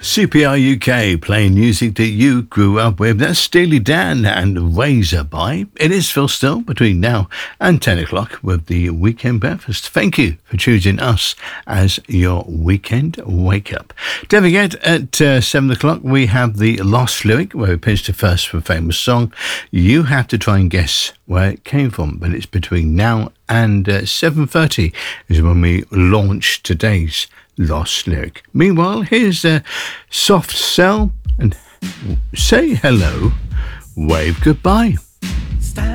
CPR UK, playing music that you grew up with. That's Steely Dan and Razor By. It is Phil Still between now and 10 o'clock with the Weekend Breakfast. Thank you for choosing us as your weekend wake-up. Don't forget, at 7 o'clock, we have the Lost Lyric, where we pitched the first for a famous song. You have to try and guess where it came from, but it's between now and 7:30 is when we launch today's Lost Lyric. Meanwhile, here's a Soft Cell and Say Hello, Wave Goodbye.